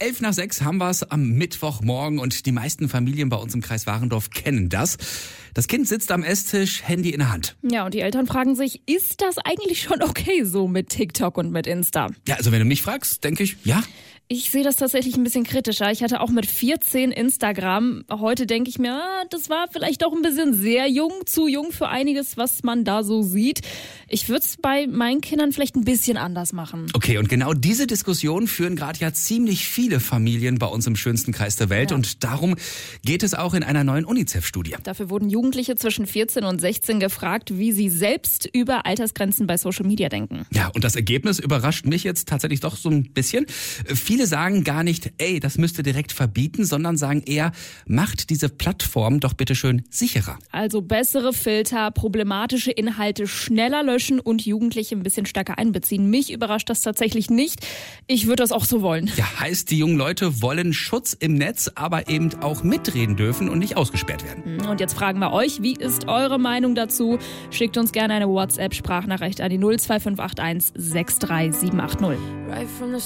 5:11 haben wir es am Mittwochmorgen und die meisten Familien bei uns im Kreis Warendorf kennen das. Das Kind sitzt am Esstisch, Handy in der Hand. Ja, und die Eltern fragen sich, ist das eigentlich schon okay so mit TikTok und mit Insta? Ja, also wenn du mich fragst, denke ich, ja. Ich sehe das tatsächlich ein bisschen kritischer. Ich hatte auch mit 14 Instagram. Heute denke ich mir, das war vielleicht auch ein bisschen sehr jung, zu jung für einiges, was man da so sieht. Ich würde es bei meinen Kindern vielleicht ein bisschen anders machen. Okay, und genau diese Diskussion führen gerade ja ziemlich viele Familien bei uns im schönsten Kreis der Welt. Ja. Und darum geht es auch in einer neuen UNICEF-Studie. Dafür wurden Jugendliche zwischen 14 und 16 gefragt, wie sie selbst über Altersgrenzen bei Social Media denken. Ja, und das Ergebnis überrascht mich jetzt tatsächlich doch so ein bisschen. Viele sagen gar nicht, das müsste direkt verbieten, sondern sagen eher, macht diese Plattform doch bitte schön sicherer. Also bessere Filter, problematische Inhalte schneller löschen und Jugendliche ein bisschen stärker einbeziehen. Mich überrascht das tatsächlich nicht. Ich würde das auch so wollen. Ja, heißt, die jungen Leute wollen Schutz im Netz, aber eben auch mitreden dürfen und nicht ausgesperrt werden. Und jetzt fragen wir euch, wie ist eure Meinung dazu? Schickt uns gerne eine WhatsApp-Sprachnachricht an die 02581 63780.